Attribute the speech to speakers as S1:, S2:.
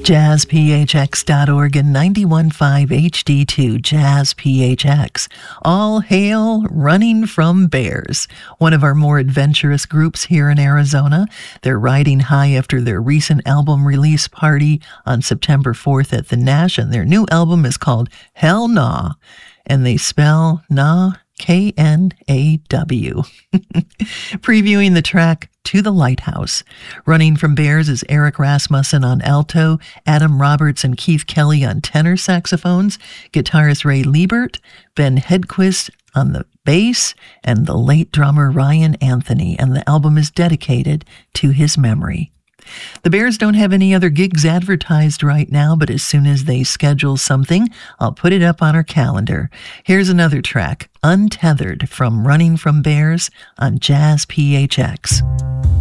S1: JazzPHX.org and 91.5 HD2 Jazz PHX. All hail Running from Bears, one of our more adventurous groups here in Arizona. They're riding high after their recent album release party on September 4th at the Nash, and their new album is called Hell Nah, and they spell Nah K-N-A-W. Previewing the track To the Lighthouse. Running from Bears is Eric Rasmussen on alto, Adam Roberts and Keith Kelly on tenor saxophones, guitarist Ray Liebert, Ben Hedquist on the bass, and the late drummer Ryan Anthony, and the album is dedicated to his memory. The Bears don't have any other gigs advertised right now, but as soon as they schedule something, I'll put it up on our calendar. Here's another track, Untethered, from Running from Bears on Jazz PHX.